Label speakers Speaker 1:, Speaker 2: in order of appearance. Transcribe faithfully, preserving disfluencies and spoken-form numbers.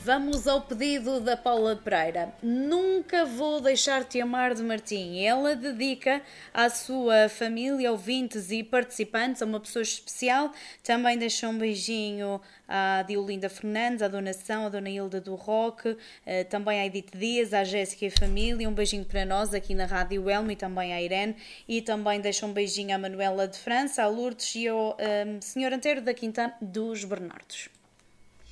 Speaker 1: Vamos ao pedido da Paula Pereira. Nunca vou deixar-te amar, de Martim. Ela dedica à sua família, ouvintes e participantes, a uma pessoa especial. Também deixa um beijinho à Diolinda Fernandes, à Dona São, à Dona Hilda do Roque, também à Edith Dias, à Jéssica e família. Um beijinho para nós aqui na Rádio Elmo e também à Irene. E também deixa um beijinho à Manuela de França, à Lourdes e ao um, senhor Antero da Quinta dos Bernardos.